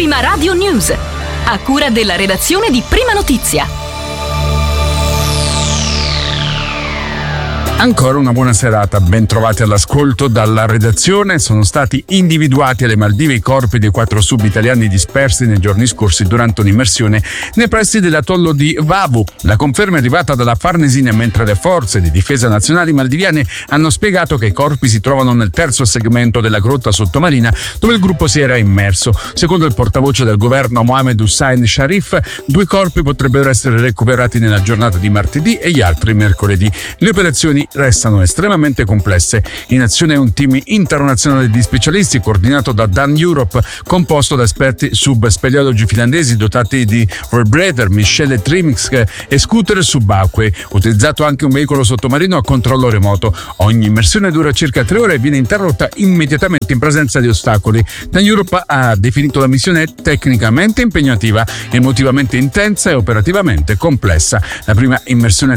Prima Radio News, a cura della redazione di Prima Notizia. Ancora una buona serata, ben trovati all'ascolto dalla redazione. Sono stati individuati alle Maldive i corpi dei 4 sub-italiani dispersi nei giorni scorsi durante un'immersione nei pressi dell'atollo di Vavu. La conferma è arrivata dalla Farnesina, mentre le forze di difesa nazionali maldiviane hanno spiegato che i corpi si trovano nel terzo segmento della grotta sottomarina dove il gruppo si era immerso. Secondo il portavoce del governo Mohamed Hussein Sharif, 2 corpi potrebbero essere recuperati nella giornata di martedì e gli altri mercoledì. Le operazioni restano estremamente complesse. In azione è un team internazionale di specialisti coordinato da Dan Europe, composto da esperti subspeleologi finlandesi dotati di vibrator, miscele Trimix e scooter subacquei. Utilizzato anche un veicolo sottomarino a controllo remoto. Ogni immersione dura circa 3 ore e viene interrotta immediatamente in presenza di ostacoli. Dan Europe ha definito la missione tecnicamente impegnativa, emotivamente intensa e operativamente complessa. La prima immersione